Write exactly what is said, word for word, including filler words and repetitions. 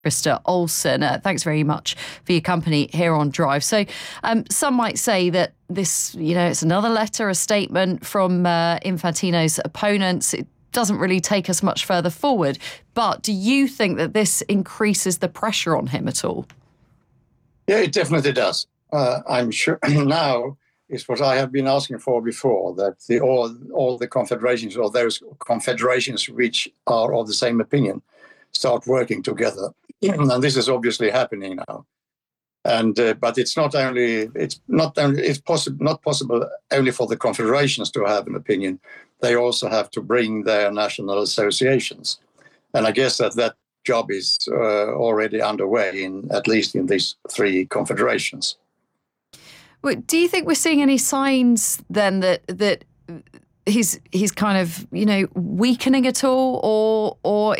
Krista Olsen, uh, thanks very much for your company here on Drive. So um, some might say that this, you know, it's another letter, a statement from uh, Infantino's opponents. It doesn't really take us much further forward. But do you think that this increases the pressure on him at all? Yeah, it definitely does. Uh, I'm sure now is what I have been asking for before, that the, all, all the confederations or those confederations which are of the same opinion start working together. And this is obviously happening now. And uh, but it's not only it's not only it's possible not possible only for the confederations to have an opinion. They also have to bring their national associations, and I guess that that job is uh, already underway in at least in these three confederations. Do you think we're seeing any signs then that that he's he's kind of, you know, weakening at all, or or